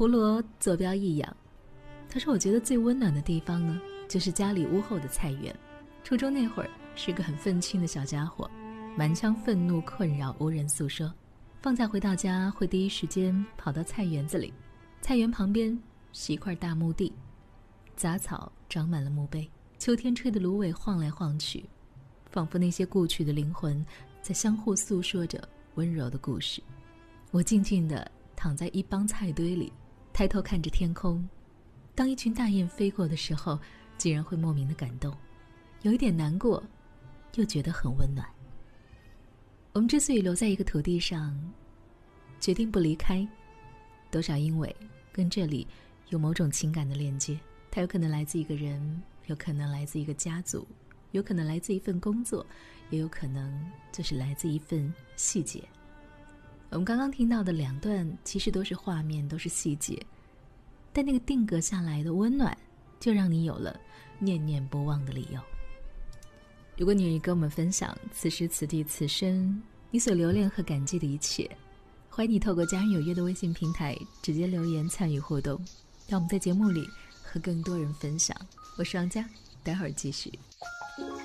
胡萝坐标一仰，他说我觉得最温暖的地方呢，就是家里屋后的菜园。初中那会儿是个很愤青的小家伙，满腔愤怒困扰无人诉说，放假回到家会第一时间跑到菜园子里。菜园旁边是一块大墓地，杂草长满了墓碑，秋天吹的芦苇晃来晃去，仿佛那些故去的灵魂在相互诉说着温柔的故事。我静静地躺在一帮菜堆里，抬头看着天空，当一群大雁飞过的时候，竟然会莫名的感动，有一点难过，又觉得很温暖。我们之所以留在一个土地上，决定不离开，多少因为跟这里有某种情感的链接。它有可能来自一个人，有可能来自一个家族，有可能来自一份工作，也有可能就是来自一份细节。我们刚刚听到的2段其实都是画面，都是细节，但那个定格下来的温暖，就让你有了念念不忘的理由。如果你愿意跟我们分享此时此地此生你所留恋和感激的一切，欢迎你透过家人有约的微信平台直接留言参与互动，让我们在节目里和更多人分享。我是王佳，待会儿继续。